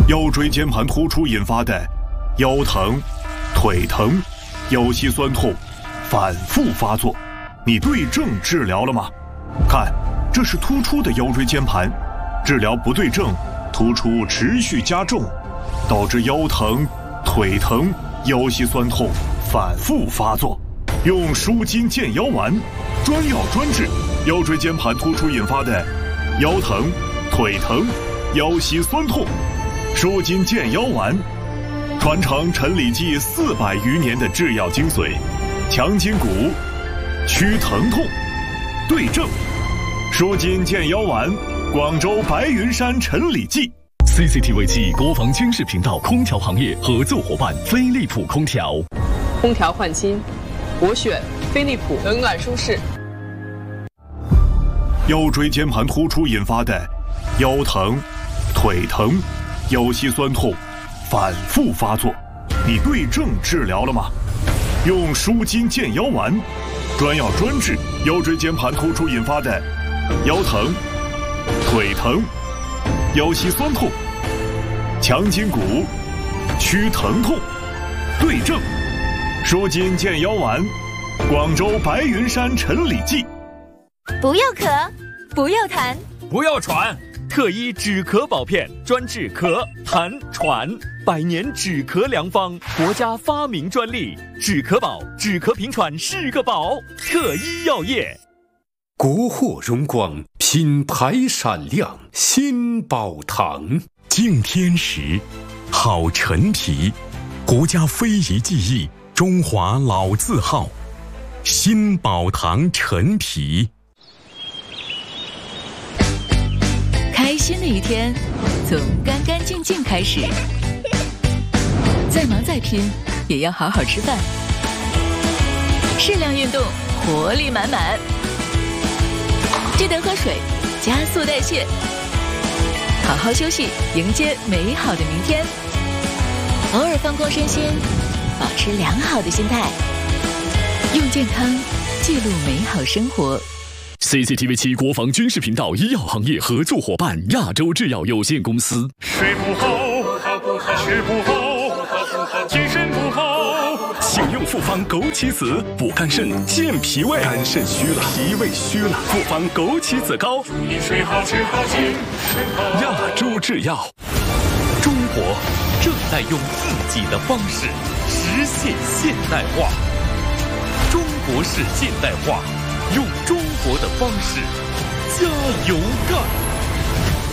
腰椎间盘突出引发的腰疼、腿疼、腰膝酸痛反复发作，你对症治疗了吗？看，这是突出的腰椎间盘，治疗不对症，突出持续加重，导致腰疼、腿疼、腰膝酸痛反复发作。用舒筋健腰丸，专药专治腰椎间盘突出引发的腰疼、腿疼、腰膝酸痛。舒筋健腰丸，传承陈李济400余年的制药精髓，强筋骨，祛疼痛，对症。舒筋健腰丸，广州白云山陈李济。 CCTV 7国防军事频道空调行业合作伙伴飞利浦空调。 空调换新，我选飞利浦，冷暖舒适。 腰椎间盘突出引发的腰疼、腿疼、腰膝酸痛反复发作，你对症治疗了吗？用舒筋健腰丸，专药专治腰椎间盘突出引发的腰疼、腿疼、腰膝酸痛，强筋骨，祛疼痛，对症。舒筋健腰丸，广州白云山陈李济。 不要咳，不要痰， 不要喘，特一止咳宝片，专治咳、痰、喘，100年止咳良方，国家发明专利，止咳宝，止咳平喘是个宝，特一药业。 国货荣光，品牌闪亮，新宝堂。 敬天时，好陈皮，国家非遗技艺，中华老字号，新宝堂陈皮。 开心的一天，从干干净净开始。再忙再拼，也要好好吃饭。适量运动，活力满满。记得喝水，加速代谢。好好休息，迎接美好的明天。偶尔放空身心，保持良好的心态。用健康记录美好生活。 CCTV 7国防军事频道医药行业合作伙伴亚洲制药有限公司。 睡不好，吃不好，精神不好。 请用复方枸杞子补肝肾健脾胃。肝肾虚了，脾胃虚了，复方枸杞子膏。 注意睡好吃好精神好。 亚洲制药。 中国正在用自己的方式实现现代化。中国式现代化，用中国的方式加油干。